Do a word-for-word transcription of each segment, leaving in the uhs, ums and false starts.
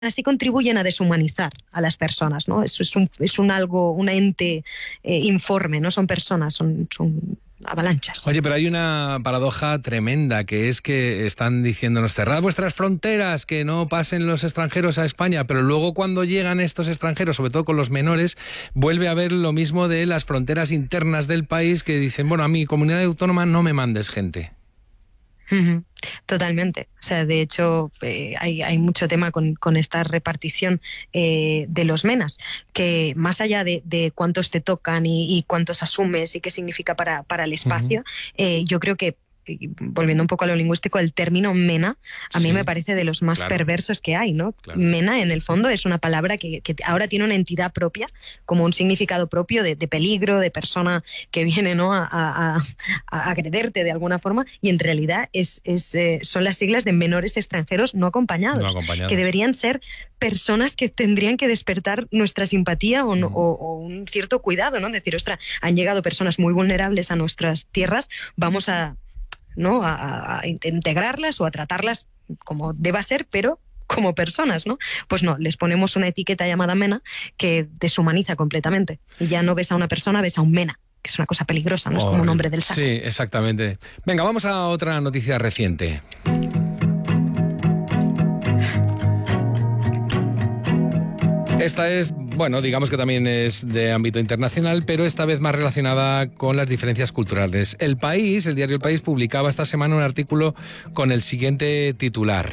así contribuyen a deshumanizar a las personas, ¿no? Eso es un, es un algo, un ente eh, informe, no son personas, son, son avalanchas. Oye, pero hay una paradoja tremenda, que es que están diciéndonos: cerrad vuestras fronteras, que no pasen los extranjeros a España, pero luego cuando llegan estos extranjeros, sobre todo con los menores, vuelve a haber lo mismo de las fronteras internas del país, que dicen, bueno, a mi comunidad autónoma no me mandes gente. Uh-huh. Totalmente. O sea, de hecho, eh, hay, hay mucho tema con, con esta repartición eh, de los menas, que más allá de, de cuántos te tocan y, y cuántos asumes y qué significa para, para el espacio, uh-huh. eh, yo creo que, volviendo un poco a lo lingüístico, el término mena a mí sí, me parece de los más claro. perversos que hay, ¿no? Claro. Mena, en el fondo, es una palabra que, que ahora tiene una entidad propia, como un significado propio de, de peligro, de persona que viene, ¿no?, a, a, a agrederte de alguna forma, y en realidad es, es, eh, son las siglas de menores extranjeros no acompañados, no acompañados, que deberían ser personas que tendrían que despertar nuestra simpatía o, no, mm. o, o un cierto cuidado, ¿no? Decir, ostras, han llegado personas muy vulnerables a nuestras tierras, vamos a ¿no? A, a integrarlas o a tratarlas como deba ser, pero como personas, ¿no? Pues no, les ponemos una etiqueta llamada mena que deshumaniza completamente. Y ya no ves a una persona, ves a un mena, que es una cosa peligrosa, no es como un hombre del saco. Sí, exactamente. Venga, vamos a otra noticia reciente. Esta es, bueno, digamos que también es de ámbito internacional, pero esta vez más relacionada con las diferencias culturales. El País, el diario El País, publicaba esta semana un artículo con el siguiente titular: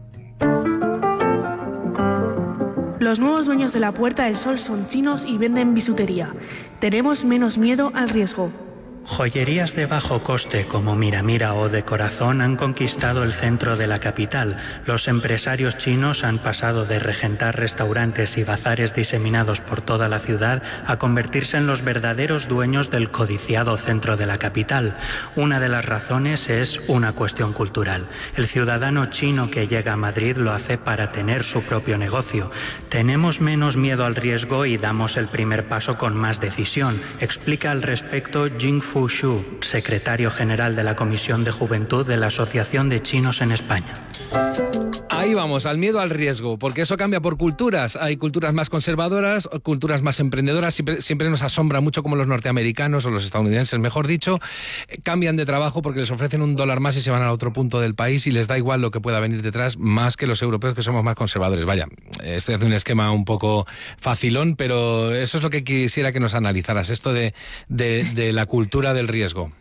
Los nuevos dueños de la Puerta del Sol son chinos y venden bisutería. Tenemos menos miedo al riesgo. Joyerías de bajo coste como Mira Mira o De Corazón han conquistado el centro de la capital. Los empresarios chinos han pasado de regentar restaurantes y bazares diseminados por toda la ciudad a convertirse en los verdaderos dueños del codiciado centro de la capital. Una de las razones es una cuestión cultural. El ciudadano chino que llega a Madrid lo hace para tener su propio negocio. Tenemos menos miedo al riesgo y damos el primer paso con más decisión, explica al respecto Jing Fu Shu, secretario general de la Comisión de Juventud de la Asociación de Chinos en España. Ahí vamos, al miedo al riesgo, porque eso cambia por culturas. Hay culturas más conservadoras, culturas más emprendedoras. Siempre, siempre nos asombra mucho cómo los norteamericanos, o los estadounidenses, mejor dicho, cambian de trabajo porque les ofrecen un dólar más y se van al otro punto del país y les da igual lo que pueda venir detrás, más que los europeos, que somos más conservadores. Vaya, estoy haciendo un esquema un poco facilón, pero eso es lo que quisiera que nos analizaras, esto de, de, de la cultura del riesgo.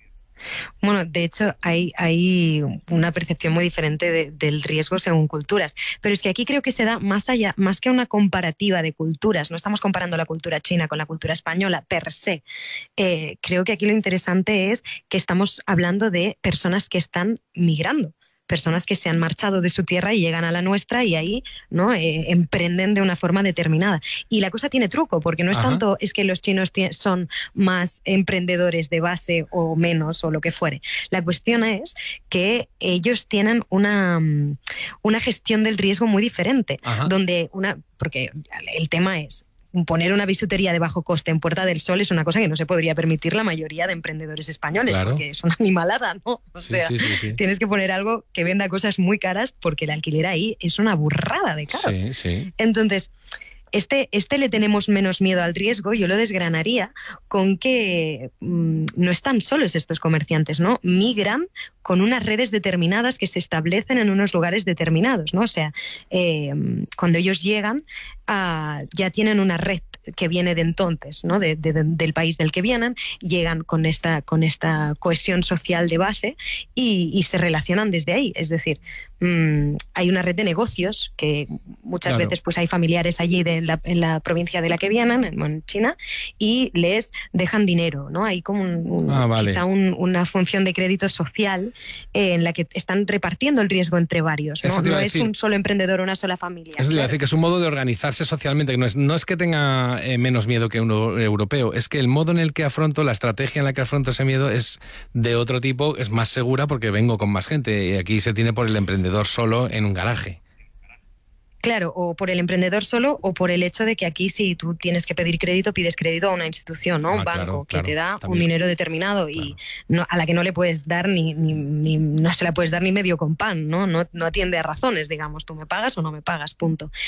Bueno, de hecho hay, hay una percepción muy diferente de, del riesgo según culturas, pero es que aquí creo que se da más allá, más que una comparativa de culturas. No estamos comparando la cultura china con la cultura española per se. Eh, creo que aquí lo interesante es que estamos hablando de personas que están migrando, personas que se han marchado de su tierra y llegan a la nuestra y ahí, ¿no?, eh, emprenden de una forma determinada. Y la cosa tiene truco, porque no es Ajá. tanto es que los chinos t- son más emprendedores de base o menos o lo que fuere. La cuestión es que ellos tienen una, una gestión del riesgo muy diferente, Ajá. donde una, porque el tema es, poner una bisutería de bajo coste en Puerta del Sol es una cosa que no se podría permitir la mayoría de emprendedores españoles, claro. porque es una animalada, ¿no? O sí, sea, sí, sí, sí. tienes que poner algo que venda cosas muy caras porque el alquiler ahí es una burrada de caro. Sí, sí. Entonces, este, este le tenemos menos miedo al riesgo. Yo lo desgranaría con que mmm, no están solos estos comerciantes, ¿no? Migran con unas redes determinadas que se establecen en unos lugares determinados, ¿no? O sea, eh, cuando ellos llegan, uh, ya tienen una red que viene de entonces, ¿no? De, de, de, del país del que vienen, llegan con esta, con esta cohesión social de base y, y se relacionan desde ahí. Es decir, mmm, hay una red de negocios que muchas claro. veces pues hay familiares allí de la, en la provincia de la que vienen, en, en China, y les dejan dinero, ¿no? Hay como un, un, ah, vale. quizá un, una función de crédito social eh, en la que están repartiendo el riesgo entre varios, ¿no? No es un solo emprendedor o una sola familia. Eso te iba a decir, que es un modo de organizarse socialmente, que no es, no es que tenga eh, menos miedo que un europeo, es que el modo en el que afronto, la estrategia en la que afronto ese miedo es de otro tipo, es más segura porque vengo con más gente, y aquí se tiene por el emprendedor solo en un garaje. Claro, o por el emprendedor solo o por el hecho de que aquí si tú tienes que pedir crédito, pides crédito a una institución, ¿no? Ah, Un banco claro, que claro, te da también un es- dinero determinado claro. y no, a la que no le puedes dar ni, ni, ni- no se la puedes dar ni medio con pan, ¿no? No, no atiende a razones, digamos, tú me pagas o no me pagas, punto.